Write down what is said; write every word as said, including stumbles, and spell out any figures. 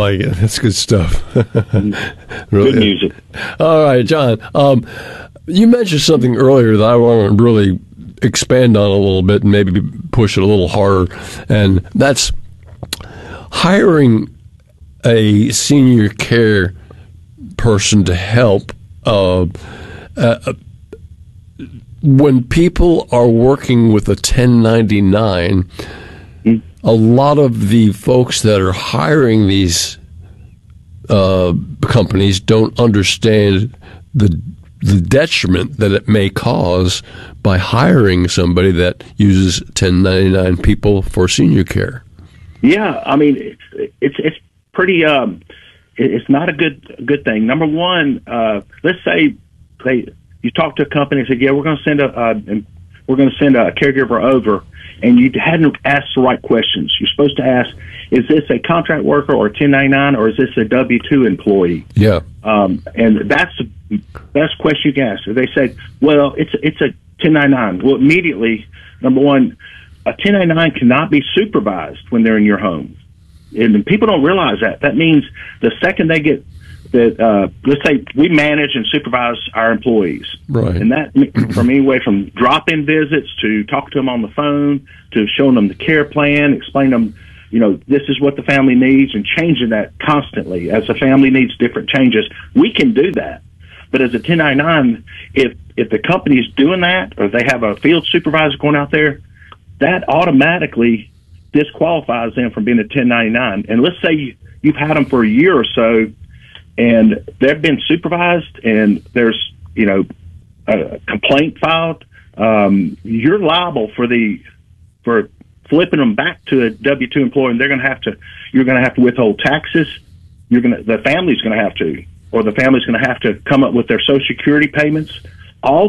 like it. That's good stuff. Really. Good music. All right, John. Um, you mentioned something earlier that I want to really expand on a little bit and maybe push it a little harder, and that's hiring a senior care person to help. Uh, uh, when people are working with a ten ninety-nine, mm. a lot of the folks that are hiring these uh, companies don't understand the the detriment that it may cause by hiring somebody that uses ten ninety-nine people for senior care. Yeah, I mean, it's it's, it's pretty. Um, it's not a good good thing. Number one, uh, let's say they you talk to a company and said, "Yeah, we're going to send a uh, we're going to send a caregiver over," and you hadn't asked the right questions. You're supposed to ask, "Is this a contract worker or a ten ninety-nine, or is this a W two employee?" Yeah, um, and that's the best question you can ask. If they say, "Well, it's it's a ten ninety-nine," well, immediately, number one, a ten ninety-nine cannot be supervised when they're in your home. And people don't realize that. That means the second they get that, uh, let's say we manage and supervise our employees. Right. And that from anywhere from drop-in visits to talk to them on the phone to showing them the care plan, explain them, you know, this is what the family needs, and changing that constantly as the family needs different changes. We can do that. But as a ten ninety-nine, if, if the company is doing that, or they have a field supervisor going out there, that automatically disqualifies them from being a ten ninety-nine. And let's say you, you've had them for a year or so, and they've been supervised, and there's, you know, a complaint filed. Um, you're liable for the for flipping them back to a W two employee, and they're going to have to. You're going to have to withhold taxes. You're going to. The family's going to have to, or the family's going to have to come up with their Social Security payments. All